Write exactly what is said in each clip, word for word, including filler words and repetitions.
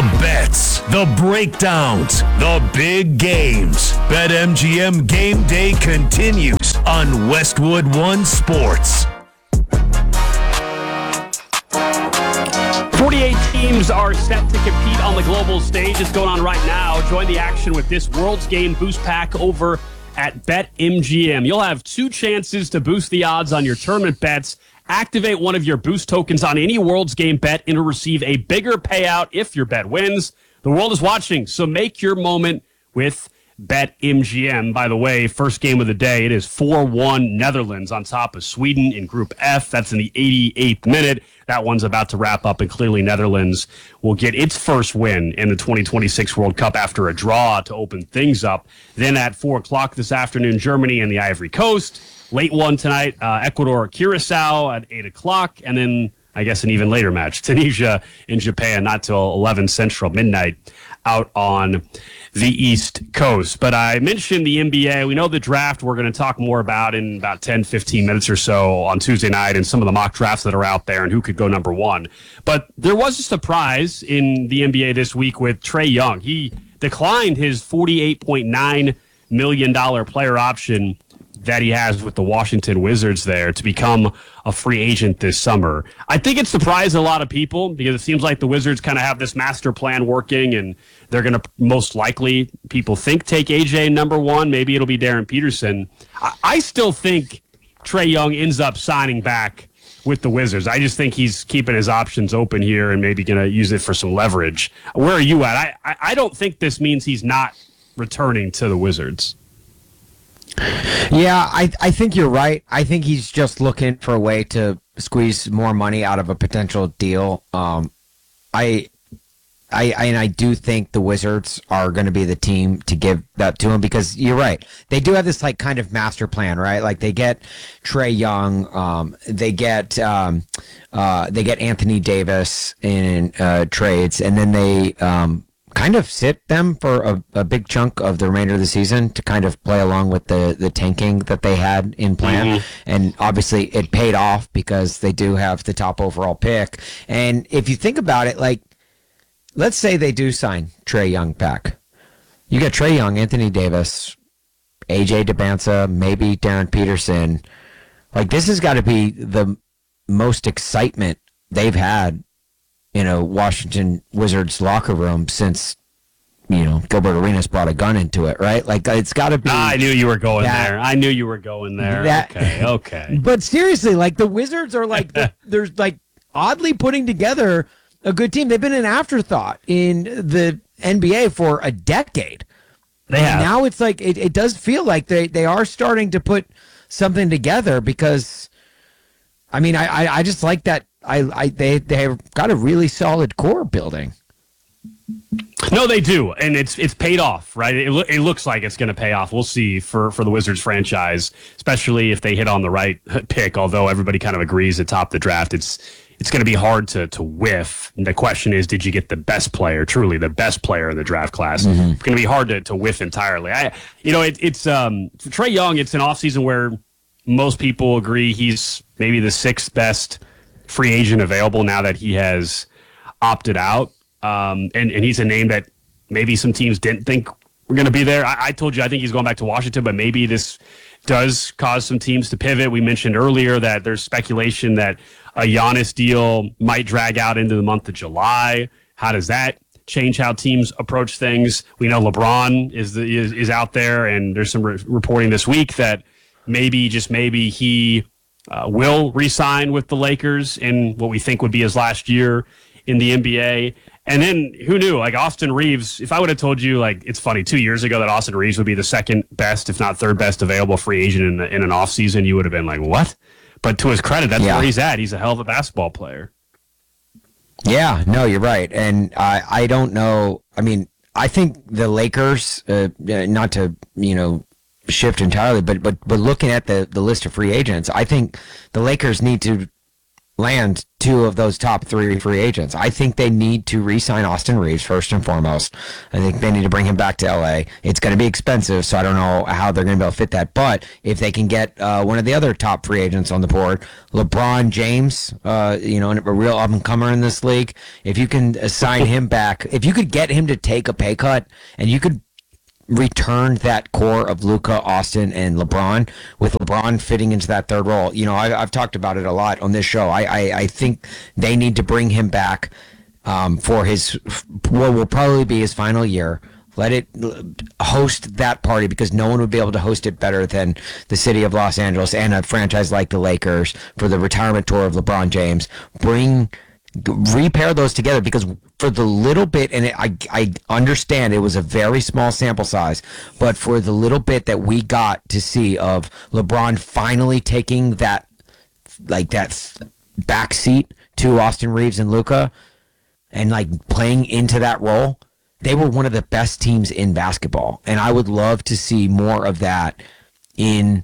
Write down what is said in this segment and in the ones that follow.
bets, the breakdowns, the big games. BetMGM Game Day continues on Westwood One Sports. forty-eight teams are set to compete on the global stage. It's going on right now. Join the action with this World's Game Boost Pack over at BetMGM. You'll have two chances to boost the odds on your tournament bets. Activate one of your boost tokens on any World's Game bet and receive a bigger payout if your bet wins. The world is watching, so make your moment with BetMGM. By the way, first game of the day, it is four one Netherlands on top of Sweden in Group F. That's in the eighty-eighth minute. That one's about to wrap up, and clearly Netherlands will get its first win in the twenty twenty-six World Cup after a draw to open things up. Then at four o'clock this afternoon, Germany and the Ivory Coast. Late one tonight, uh, Ecuador, Curacao at eight o'clock, and then I guess an even later match, Tunisia in Japan, not till eleven Central, midnight, out on the East Coast. But I mentioned the N B A. We know the draft we're going to talk more about in about ten, fifteen minutes or so on Tuesday night and some of the mock drafts that are out there and who could go number one. But there was a surprise in the N B A this week with Trae Young. He declined his forty-eight point nine million dollars player option that he has with the Washington Wizards there to become a free agent this summer. I think it surprised a lot of people because it seems like the Wizards kind of have this master plan working, and they're going to most likely, people think, take A J number one. Maybe it'll be Darren Peterson. I, I still think Trae Young ends up signing back with the Wizards. I just think he's keeping his options open here and maybe going to use it for some leverage. Where are you at? I, I, I don't think this means he's not returning to the Wizards. Yeah, I I think you're right. I think he's just looking for a way to squeeze more money out of a potential deal. Um, I, I, I and I do think the Wizards are going to be the team to give that to him because you're right. They do have this like kind of master plan, right? Like they get Trae Young, um, they get um, uh, they get Anthony Davis in uh, trades, and then they um. kind of sit them for a, a big chunk of the remainder of the season to kind of play along with the, the tanking that they had in plan. Mm-hmm. And obviously it paid off because they do have the top overall pick. And if you think about it, like, let's say they do sign Trae Young back. You got Trae Young, Anthony Davis, A J DeBanza, maybe Darren Peterson. Like, this has got to be the most excitement they've had in a Washington Wizards locker room since, you know, Gilbert Arenas brought a gun into it, right? Like, it's got to be. Ah, I knew you were going that, there. I knew you were going there. That, okay, okay. But seriously, like, the Wizards are like, the, they're like oddly putting together a good team. They've been an afterthought in the N B A for a decade. They have. And now it's like, it, it does feel like they, they are starting to put something together because, I mean, I, I, I just like that. I, I they they've got a really solid core building. No, they do, and it's it's paid off, right? It, it looks like it's going to pay off. We'll see for, for the Wizards franchise, especially if they hit on the right pick. Although everybody kind of agrees atop the draft, it's it's going to be hard to to whiff. And the question is, did you get the best player, truly the best player in the draft class? Mm-hmm. It's going to be hard to, to whiff entirely. I, you know, it, it's um, for Trae Young. It's an offseason where most people agree he's maybe the sixth best free agent available now that he has opted out. Um, and, and he's a name that maybe some teams didn't think were going to be there. I, I told you I think he's going back to Washington, but maybe this does cause some teams to pivot. We mentioned earlier that there's speculation that a Giannis deal might drag out into the month of July. How does that change how teams approach things? We know LeBron is the, is, is out there, and there's some re- reporting this week that maybe, just maybe, he Uh, will re-sign with the Lakers in what we think would be his last year in the N B A. And then who knew, like Austin Reeves, if I would have told you, like, it's funny, two years ago that Austin Reeves would be the second best, if not third best available free agent in, the, in an offseason, you would have been like, what? But to his credit, that's yeah. where he's at. He's a hell of a basketball player. Yeah, no, you're right. And I, I don't know. I mean, I think the Lakers, uh, not to, you know, shift entirely, but but but looking at the, the list of free agents, I think the Lakers need to land two of those top three free agents. I think they need to re-sign Austin Reeves first and foremost. I think they need to bring him back to L A. It's going to be expensive, so I don't know how they're going to be able to fit that. But if they can get uh, one of the other top free agents on the board, LeBron James, uh, you know, a real up-and-comer in this league, if you can sign him back, if you could get him to take a pay cut and you could return that core of Luka, Austin, and LeBron, with LeBron fitting into that third role. You know, I, I've talked about it a lot on this show. I, I, I think they need to bring him back um, for his, what will probably be his final year. Let it host that party, because no one would be able to host it better than the city of Los Angeles and a franchise like the Lakers for the retirement tour of LeBron James. Bring repair those together, because for the little bit, and it, I I understand it was a very small sample size, but for the little bit that we got to see of LeBron finally taking that like that back seat to Austin Reeves and Luka and like playing into that role, they were one of the best teams in basketball, and I would love to see more of that in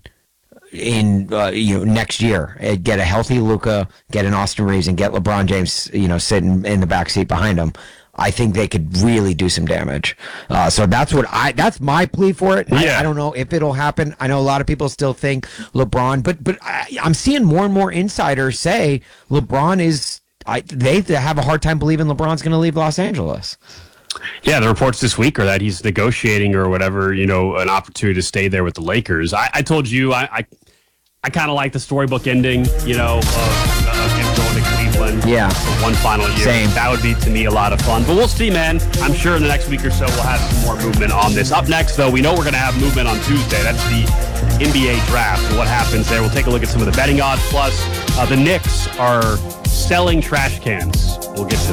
in uh, you know next year. Get a healthy Luka, get an Austin Reeves, and get LeBron James, you know, sitting in the back seat behind him. I think they could really do some damage. Uh, so that's what I that's my plea for it. Yeah. I, I don't know if it'll happen. I know a lot of people still think LeBron, but but I, I'm seeing more and more insiders say LeBron is. I they have a hard time believing LeBron's going to leave Los Angeles. Yeah, the reports this week are that he's negotiating or whatever, you know, an opportunity to stay there with the Lakers. I, I told you I I, I kind of like the storybook ending, you know, of, of him going to Cleveland Yeah. for one final year. Same. That would be, to me, a lot of fun. But we'll see, man. I'm sure in the next week or so we'll have some more movement on this. Up next, though, we know we're going to have movement on Tuesday. That's the N B A draft and what happens there. We'll take a look at some of the betting odds. Plus, uh, the Knicks are selling trash cans. We'll get to that.